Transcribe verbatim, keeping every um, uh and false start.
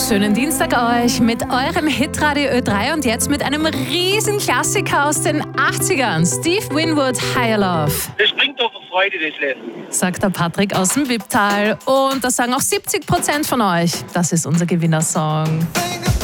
Schönen Dienstag euch mit eurem Hitradio Ö drei und jetzt mit einem riesen Klassiker aus den achtzigern. Steve Winwood, Higher Love. Das bringt doch Freude, das Lesen. Sagt der Patrick aus dem Wipptal. Und das sagen auch siebzig Prozent von euch. Das ist unser Gewinnersong.